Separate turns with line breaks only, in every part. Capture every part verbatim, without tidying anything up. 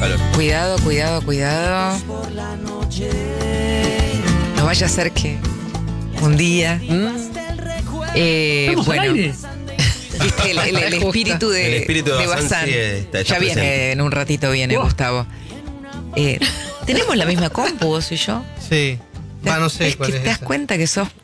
calor.
Cuidado, cuidado, cuidado. No vaya a ser que un día... ¿Mm? Eh,
Estamos
bueno,
al aire.
viste, el, el- el espíritu de,
El espíritu de
de
Bazán
Bazán.
sí está- está
ya viene,
presente.
en un ratito viene,
Oh.
Gustavo. Eh, ¿Tenemos la misma compu, vos y yo?
Sí.
¿Te-
Va, no sé
es
cuál
que
es
te das
esa.
cuenta que sos...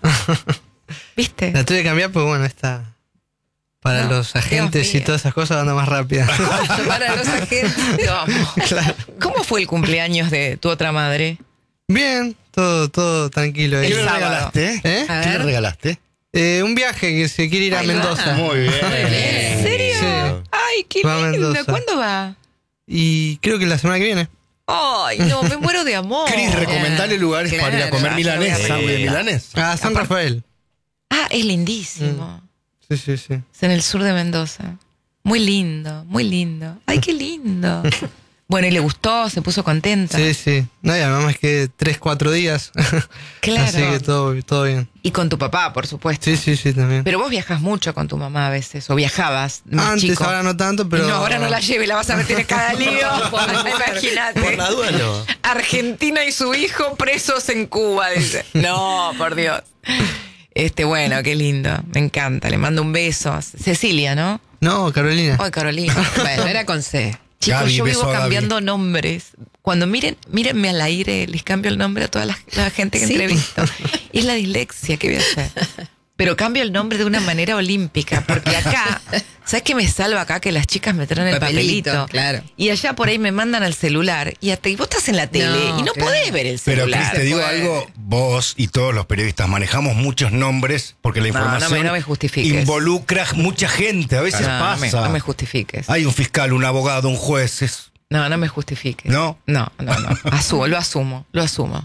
¿Viste?
La tuve que cambiar porque, bueno, esta... Para
No,
los agentes
Dios
y
mío.
todas esas cosas anda más rápida.
Para los agentes. Vamos.
Claro.
¿Cómo fue el cumpleaños de tu otra madre?
Bien, todo, todo tranquilo. ahí.
El
¿Qué le
sábado.
regalaste?
¿Eh?
A
¿Qué le
ver.
regalaste?
Eh, un viaje que se quiere ir a
Ahí va.
Mendoza.
Muy bien.
¿En serio?
Sí.
Ay, qué
Va a
lindo.
Mendoza.
¿Cuándo va?
Y creo que la semana que viene.
Ay, no, me muero de amor.
Cris, recomendale lugares para ir a comer
Claro,
milanesa,
ya voy a
de
ver.
milanés.
A San Rafael.
Ah, es lindísimo.
Sí, sí, sí.
Es en el sur de Mendoza. Muy lindo, muy lindo. Ay, qué lindo. Bueno, y le gustó, se puso contenta.
Sí, sí. No, y además que tres, cuatro días.
Claro.
Así que todo, todo bien.
Y con tu papá, por supuesto.
Sí, sí, sí, también.
Pero vos viajas mucho con tu mamá a veces, o viajabas más
Antes,
chico.
ahora no tanto, pero...
No, ahora no la lleve, la vas a meter en cada lío. Imagínate.
Por la duda no.
Argentina y su hijo presos en Cuba, dice. No, por Dios. Este, bueno, qué lindo. Me encanta. Le mando un beso. Cecilia, ¿no?
No, Carolina.
Ay, Carolina. Bueno, era con C. Chicos,
Gaby,
yo
beso
vivo
a Gaby.
cambiando nombres. Cuando miren, mírenme al aire, les cambio el nombre a toda la, la gente que
Sí.
entrevisto. Es la dislexia que voy a hacer. Pero cambio el nombre de una manera olímpica, porque acá, ¿sabes qué me salva acá? Que las chicas me traen el
Papelito,
papelito.
claro.
Y allá por ahí me mandan al celular. Y hasta y vos estás en la tele
No,
y no
claro.
podés ver el
Pero
celular.
Cris, te digo
puede.
algo, vos y todos los periodistas manejamos muchos nombres porque la
No, no
información
me- no me justifiques.
involucra mucha gente, a veces
no, no me,
pasa.
no me justifiques.
Hay un fiscal, un abogado, un juez. es-
No, no me justifiques.
¿No?
No, no, no. Asumo, lo asumo, lo asumo.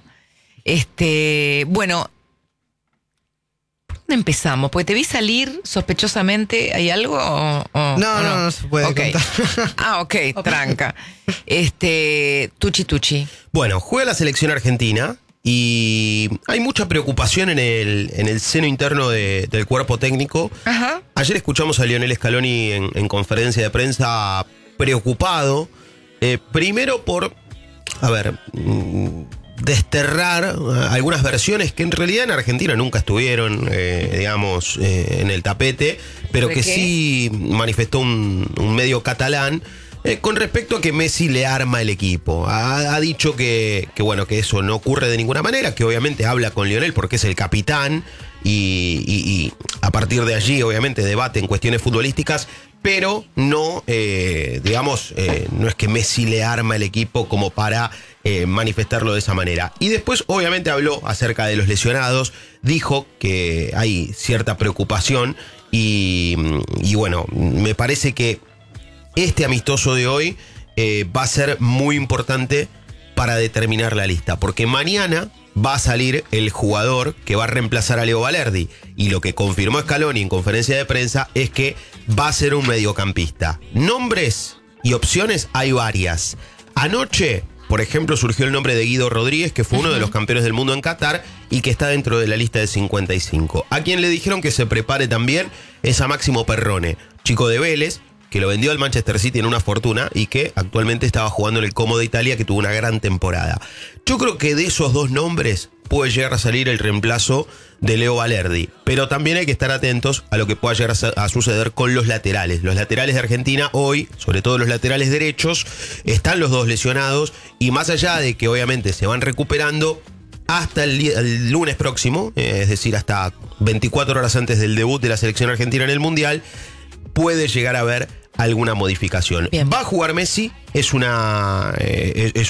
Este, bueno, ¿por dónde empezamos? Porque te vi salir sospechosamente. ¿Hay algo o, o-
No,
o
no, no se puede
Ok.
contar.
Ah, ok, tranca. Este, tuchi tuchi.
Bueno, juega la selección argentina y hay mucha preocupación en el, en el seno interno de- del cuerpo técnico.
Ajá.
Ayer escuchamos a Lionel Scaloni en, en conferencia de prensa preocupado, eh, primero por, a ver, mm, desterrar eh, algunas versiones que en realidad en Argentina nunca estuvieron, eh, digamos, eh, en el tapete, pero
¿De
que
qué?
sí manifestó un, un medio catalán. Eh, con respecto a que Messi le arma el equipo. Ha, ha dicho que, que, bueno, que eso no ocurre de ninguna manera, que obviamente habla con Lionel porque es el capitán y, y- y a partir de allí obviamente debate en cuestiones futbolísticas, pero no, eh, digamos, eh, no es que Messi le arma el equipo como para eh, manifestarlo de esa manera. Y después obviamente habló acerca de los lesionados, dijo que hay cierta preocupación y, y bueno, me parece que este amistoso de hoy eh, va a ser muy importante para determinar la lista, porque mañana va a salir el jugador que va a reemplazar a Leo Valerdi, y lo que confirmó Scaloni en conferencia de prensa es que va a ser un mediocampista. Nombres y opciones hay varias. Anoche, por ejemplo, surgió el nombre de Guido Rodríguez, que fue uno de los campeones del mundo en Qatar y que está dentro de la lista de cincuenta y cinco. A quien le dijeron que se prepare también es a Máximo Perrone, chico de Vélez, que lo vendió al Manchester City en una fortuna y que actualmente estaba jugando en el Como de Italia, que tuvo una gran temporada. Yo creo que de esos dos nombres puede llegar a salir el reemplazo de Leo Valerdi, pero también hay que estar atentos a lo que pueda llegar a, a suceder con los laterales. Los laterales de Argentina hoy, sobre todo los laterales derechos, están los dos lesionados y más allá de que obviamente se van recuperando, hasta el, día- el lunes próximo, eh, es decir, hasta veinticuatro horas antes del debut de la selección argentina en el Mundial, puede llegar a haber alguna modificación.
Bien.
Va a jugar Messi, es una, eh, es